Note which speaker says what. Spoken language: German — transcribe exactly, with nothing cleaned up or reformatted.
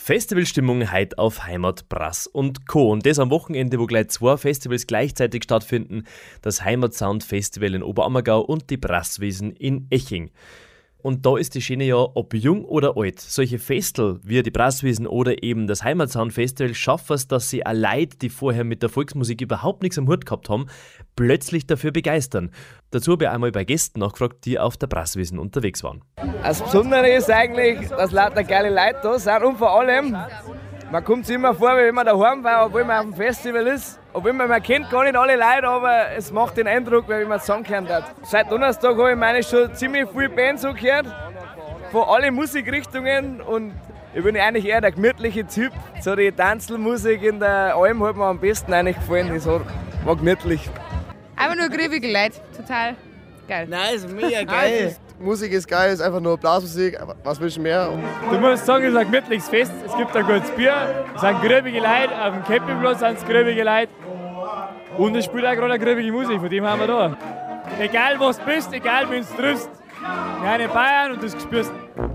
Speaker 1: Festivalstimmung heute auf Heimat, Brass und Co. Und das am Wochenende, wo gleich zwei Festivals gleichzeitig stattfinden. Das Heimatsound Festival in Oberammergau und die Brasswiesen in Eching. Und da ist die Schiene ja, ob jung oder alt. Solche Festel wie die Brasswiesen oder eben das Heimatsound Festival schaffen es, dass sie auch Leute, die vorher mit der Volksmusik überhaupt nichts am Hut gehabt haben, plötzlich dafür begeistern. Dazu habe ich einmal bei Gästen nachgefragt, die auf der Brasswiesen unterwegs waren.
Speaker 2: Das Besondere ist eigentlich, dass lauter geile Leute da sind und vor allem, man kommt sich immer vor, wie wenn man daheim war, obwohl man auf dem Festival ist. Obwohl man, man kennt gar nicht alle Leute, aber es macht den Eindruck, wenn man Song hören hat. Seit Donnerstag habe ich meine schon ziemlich viele Bands so gehört, von allen Musikrichtungen, und ich bin eigentlich eher der gemütliche Typ. So die Tanzelmusik in der Alm hat mir am besten eigentlich gefallen, das war gemütlich.
Speaker 3: Einfach nur griffige Leute, total geil.
Speaker 4: Nein, ist mega geil.
Speaker 5: Musik ist geil, ist einfach nur Blasmusik, was willst du mehr?
Speaker 6: Du musst sagen, es ist ein gemütliches Fest, es gibt ein gutes Bier, es sind gröbige Leute, auf dem Campingplatz sind es gröbige Leute und es spielt auch gerade eine gröbige Musik, von dem haben wir da. Egal was du bist, egal wen du triffst, wir sind in Bayern und das spürst du.